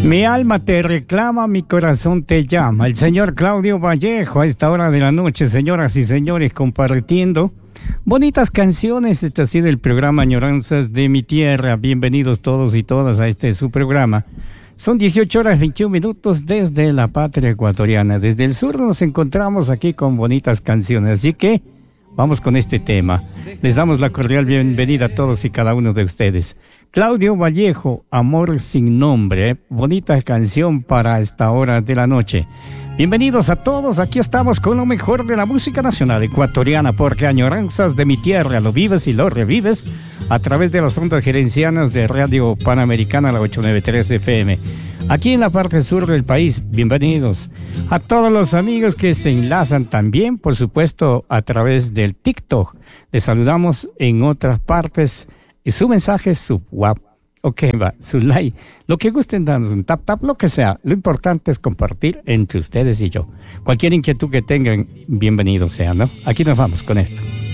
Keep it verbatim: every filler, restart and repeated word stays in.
Mi alma te reclama, mi corazón te llama. El señor Claudio Vallejo a esta hora de la noche, señoras y señores, compartiendo bonitas canciones. Este ha sido el programa Añoranzas de mi Tierra. Bienvenidos todos y todas a este su programa. Son dieciocho horas veintiún minutos desde la patria ecuatoriana. Desde el sur nos encontramos aquí con bonitas canciones. Así que vamos con este tema. Les damos la cordial bienvenida a todos y cada uno de ustedes. Claudio Vallejo, Amor sin nombre. ¿eh? Bonita canción para esta hora de la noche. Bienvenidos a todos. Aquí estamos con lo mejor de la música nacional ecuatoriana, porque Añoranzas de mi Tierra lo vives y lo revives a través de las ondas gerencianas de Radio Panamericana, la ochocientos noventa y tres F M. Aquí en la parte sur del país, bienvenidos a todos los amigos que se enlazan también, por supuesto, a través del TikTok. Les saludamos en otras partes y su mensaje, su WhatsApp. Ok, va, su like, lo que gusten darnos, un tap tap, lo que sea. Lo importante es compartir entre ustedes y yo. Cualquier inquietud que tengan, bienvenido sea, ¿no? Aquí nos vamos con esto.